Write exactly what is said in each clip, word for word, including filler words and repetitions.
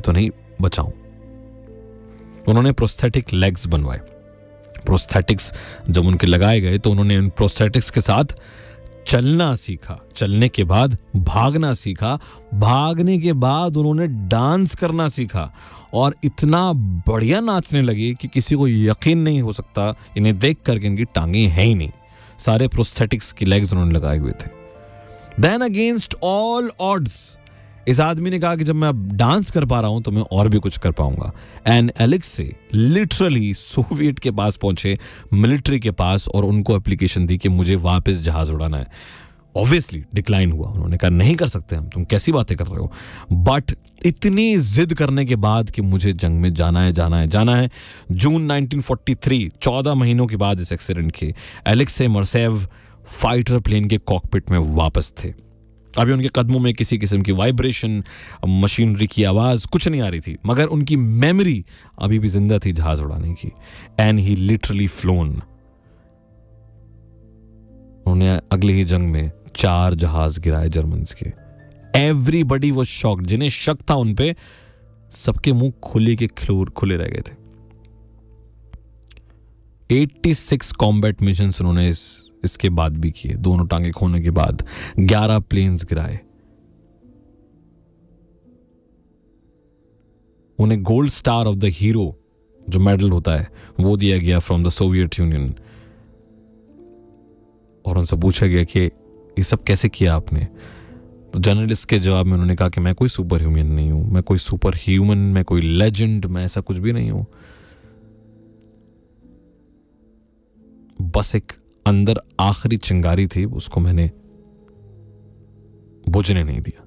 तो नहीं बचाऊं। उन्होंने प्रोस्थेटिक लेग्स बनवाए। प्रोस्थेटिक्स जब उनके लगाए गए तो उन्होंने उन प्रोस्थेटिक्स के साथ चलना सीखा, चलने के बाद भागना सीखा, भागने के बाद उन्होंने डांस करना सीखा और इतना बढ़िया नाचने लगे कि किसी को यकीन नहीं हो सकता इन्हें देख कर कि इनकी टांगे हैं ही नहीं। सारे प्रोस्थेटिक्स की लेग्स उन्होंने लगाए हुए थे। देन अगेंस्ट ऑल ऑड्स इस आदमी ने कहा कि जब मैं अब डांस कर पा रहा हूं तो मैं और भी कुछ कर पाऊंगा। एंड एलेक्सी लिटरली सोवियत के पास पहुंचे, मिलिट्री के पास, और उनको एप्लीकेशन दी कि मुझे वापस जहाज उड़ाना है। ऑब्वियसली डिक्लाइन हुआ। उन्होंने कहा नहीं कर सकते हम, तुम कैसी बातें कर रहे हो। बट इतनी जिद करने के बाद कि मुझे जंग में जाना है जाना है जाना है जून नाइनटीन फोर्टी थ्री, चौदह महीनों के बाद इस एक्सीडेंट के, एलेक्सी मर्सेव फाइटर प्लेन के कॉकपिट में वापस थे। अभी उनके कदमों में किसी किस्म की वाइब्रेशन, मशीनरी की आवाज कुछ नहीं आ रही थी, मगर उनकी मेमोरी अभी भी जिंदा थी जहाज उड़ाने की। And he literally phloem. उन्होंने अगले ही जंग में चार जहाज गिराए जर्मन्स के। Everybody was shocked. जिन्हें शक था उन पे, सबके मुंह खुले के खिलूर खुले रह गए थे। छियासी कॉम्बैट मिशंस उन्होंने इस इसके बाद भी किए। दोनों टांगे खोने के बाद ग्यारह प्लेन्स गिराए। उन्हें gold star of the hero जो मेडल होता है वो दिया गया फ्रॉम द सोवियत यूनियन। और उनसे पूछा गया कि ये सब कैसे किया आपने। तो जर्नलिस्ट के जवाब में उन्होंने कहा कि मैं कोई सुपर ह्यूमन नहीं हूं, मैं कोई सुपर ह्यूमन, मैं कोई लेजेंड, मैं ऐसा कुछ भी नहीं हूं। बस एक अंदर आखिरी चिंगारी थी, उसको मैंने बुझने नहीं दिया।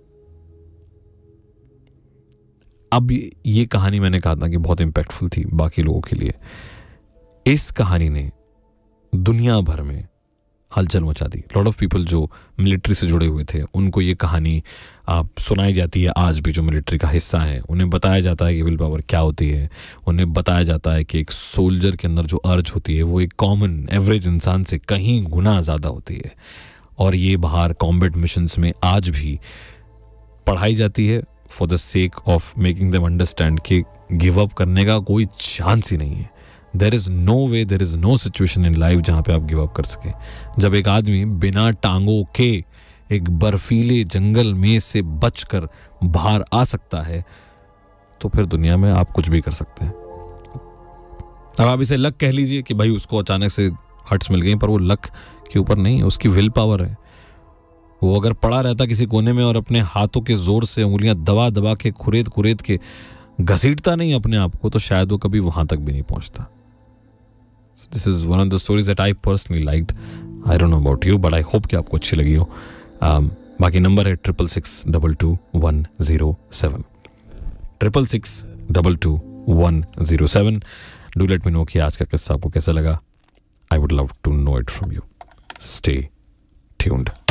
अब ये कहानी मैंने कहा था कि बहुत इंपैक्टफुल थी बाकी लोगों के लिए। इस कहानी ने दुनिया भर में हलचल मचा दी। लॉट ऑफ पीपल जो मिलिट्री से जुड़े हुए थे उनको ये कहानी आप सुनाई जाती है। आज भी जो मिलिट्री का हिस्सा है उन्हें बताया जाता है कि विल पावर क्या होती है। उन्हें बताया जाता है कि एक सोल्जर के अंदर जो अर्ज होती है वो एक कॉमन एवरेज इंसान से कहीं गुना ज़्यादा होती है। और ये बाहर कॉम्बैट मिशंस में आज भी पढ़ाई जाती है for the sake of making them understand कि गिव अप करने का कोई चांस ही नहीं है। There is no way, there is know situation in life जहां पे आप गिव अप कर सके। जब एक आदमी बिना टांगों के एक बर्फीले जंगल में से बचकर बाहर आ सकता है तो फिर दुनिया में आप कुछ भी कर सकते हैं। अब आप इसे लक कह लीजिए कि भाई उसको अचानक से हट्स मिल गई, पर वो लक के ऊपर नहीं है, उसकी विल पावर है। वो अगर पड़ा रहता किसी कोने में और अपने हाथों के जोर से उंगलियां दबा दबा के खुरेद खुरेद के घसीटता नहीं अपने आप को, तो शायद वो कभी वहां तक भी नहीं पहुंचता। This is one of the stories that I personally liked. I don't know about you, but I hope कि आपको अच्छी लगी हो। um, बाकी नंबर है triple six double two one zero seven, triple six double two one zero seven. Do let me know कि आज का किस्सा आपको कैसा लगा। I would love to know it from you. Stay tuned.